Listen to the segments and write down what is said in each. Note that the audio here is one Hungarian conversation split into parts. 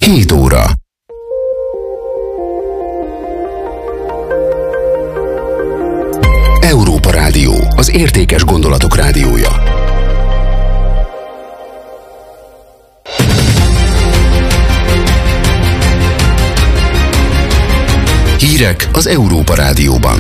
7 óra. Európa Rádió, az értékes gondolatok rádiója. Hírek az Európa Rádióban.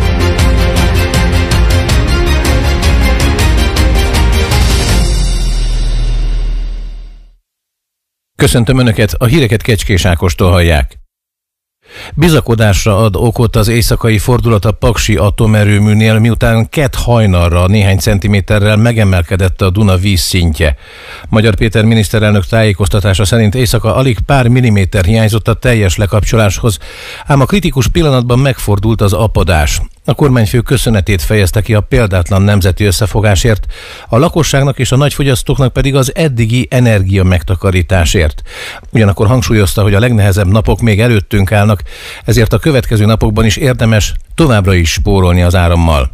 Köszöntöm Önöket, a híreket Kecskés Ákostól hallják. Bizakodásra ad okot az éjszakai fordulat a Paksi atomerőműnél, miután kedd hajnalra néhány centiméterrel megemelkedett a Duna vízszintje. Magyar Péter miniszterelnök tájékoztatása szerint éjszaka alig pár milliméter hiányzott a teljes lekapcsoláshoz, ám a kritikus pillanatban megfordult az apadás. A kormányfő köszönetét fejezte ki a példátlan nemzeti összefogásért, a lakosságnak és a nagyfogyasztóknak pedig az eddigi energia megtakarításért. Ugyanakkor hangsúlyozta, hogy a legnehezebb napok még előttünk állnak, ezért a következő napokban is érdemes továbbra is spórolni az árammal.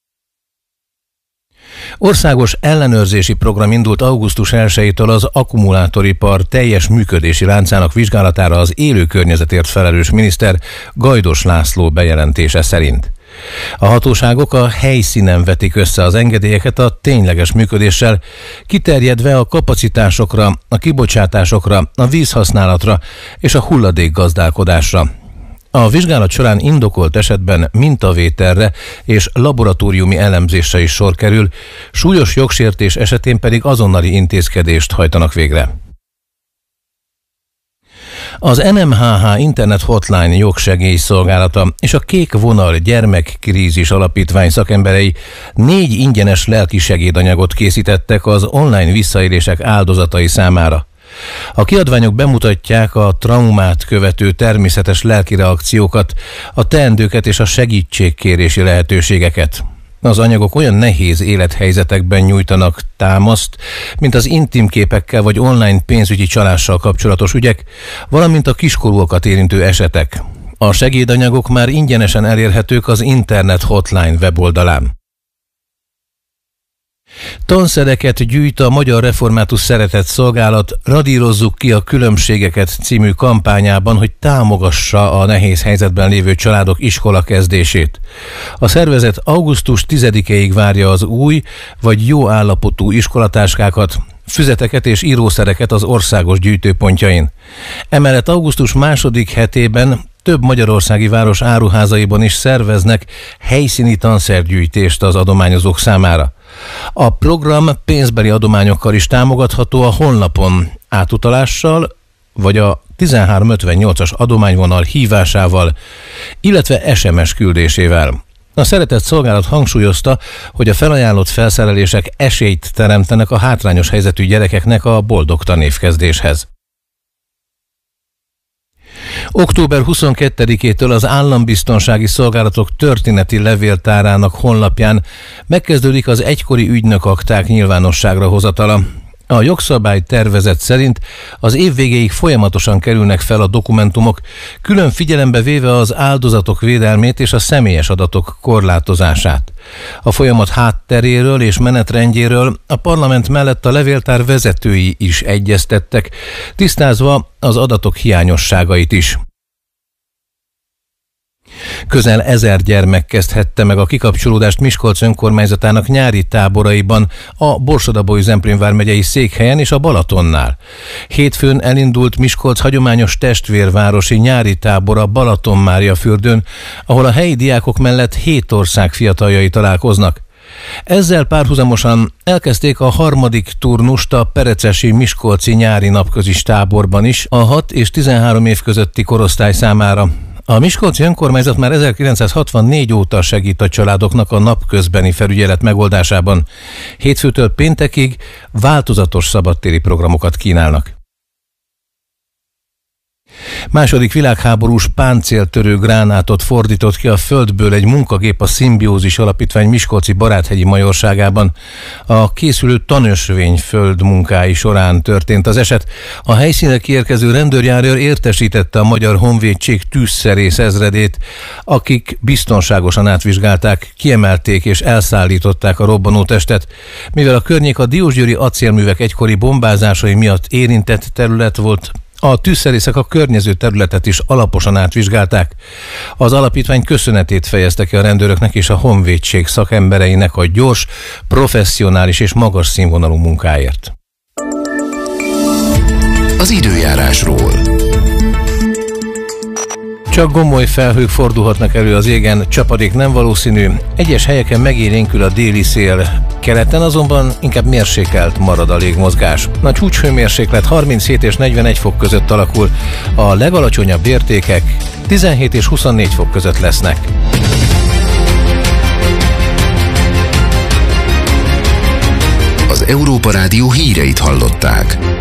Országos ellenőrzési program indult augusztus 1-től az akkumulátoripar teljes működési láncának vizsgálatára az élő környezetért felelős miniszter Gajdos László bejelentése szerint. A hatóságok a helyszínen vetik össze az engedélyeket a tényleges működéssel, kiterjedve a kapacitásokra, a kibocsátásokra, a vízhasználatra és a hulladékgazdálkodásra. A vizsgálat során indokolt esetben mintavételre és laboratóriumi elemzésre is sor kerül, súlyos jogsértés esetén pedig azonnali intézkedést hajtanak végre. Az NMHH Internet Hotline jogsegélyszolgálata és a Kék Vonal Gyermekkrízis Alapítvány szakemberei 4 ingyenes lelki segédanyagot készítettek az online visszaélések áldozatai számára. A kiadványok bemutatják a traumát követő természetes lelki reakciókat, a teendőket és a segítségkérési lehetőségeket. Az anyagok olyan nehéz élethelyzetekben nyújtanak támaszt, mint az intim képekkel vagy online pénzügyi csalással kapcsolatos ügyek, valamint a kiskorúakat érintő esetek. A segédanyagok már ingyenesen elérhetők az Internet Hotline weboldalán. Tanszereket gyűjt a Magyar Református Szeretett Szolgálat Radírozzuk ki a különbségeket című kampányában, hogy támogassa a nehéz helyzetben lévő családok iskolakezdését. A szervezet augusztus 10-ig várja az új vagy jó állapotú iskolatáskákat, füzeteket és írószereket az országos gyűjtőpontjain. Emellett augusztus 2. hetében több magyarországi város áruházaiban is szerveznek helyszíni tanszergyűjtést az adományozók számára. A program pénzbeli adományokkal is támogatható a honlapon átutalással, vagy a 1358-as adományvonal hívásával, illetve SMS küldésével. A Szeretett Szolgálat hangsúlyozta, hogy a felajánlott felszerelések esélyt teremtenek a hátrányos helyzetű gyerekeknek a boldog tanévkezdéshez. Október 22-től az Állambiztonsági Szolgálatok történeti levéltárának honlapján megkezdődik az egykori ügynökakták nyilvánosságra hozatala. A jogszabály tervezet szerint az év végéig folyamatosan kerülnek fel a dokumentumok, külön figyelembe véve az áldozatok védelmét és a személyes adatok korlátozását. A folyamat hátteréről és menetrendjéről a parlament mellett a levéltár vezetői is egyeztettek, tisztázva az adatok hiányosságait is. Közel 1000 gyermek kezdhette meg a kikapcsolódást Miskolc önkormányzatának nyári táboraiban, a Borsod-Abaúj-Zemplén vármegyei székhelyen és a Balatonnál. Hétfőn elindult Miskolc hagyományos testvérvárosi nyári tábora Balatonmáriafürdőn, ahol a helyi diákok mellett 7 ország fiataljai találkoznak. Ezzel párhuzamosan elkezdték a 3. turnust a perecesi miskolci nyári napközis táborban is a 6 és 13 év közötti korosztály számára. A miskolci önkormányzat már 1964 óta segít a családoknak a napközbeni felügyelet megoldásában. Hétfőtől péntekig változatos szabadtéri programokat kínálnak. Második világháborús páncéltörő gránátot fordított ki a földből egy munkagép a Szimbiózis Alapítvány miskolci Baráthegyi majorságában. A készülő tanösvény földmunkái során történt az eset. A helyszínre kiérkező rendőrjárőr értesítette a Magyar Honvédség tűzszerész ezredét, akik biztonságosan átvizsgálták, kiemelték és elszállították a robbanótestet. Mivel a környék a diósgyőri acélművek egykori bombázásai miatt érintett terület volt, A tűzszerészek a környező területet is alaposan átvizsgálták. Az alapítvány köszönetét fejezte ki a rendőröknek és a honvédség szakembereinek a gyors, professzionális és magas színvonalú munkáért. Az időjárásról. Csak gomoly felhők fordulhatnak elő az égen, csapadék nem valószínű, egyes helyeken megélénkül a déli szél, keleten azonban inkább mérsékelt marad a légmozgás. A csúcshőmérséklet 37 és 41 fok között alakul, a legalacsonyabb értékek 17 és 24 fok között lesznek. Az Európa Rádió híreit hallották.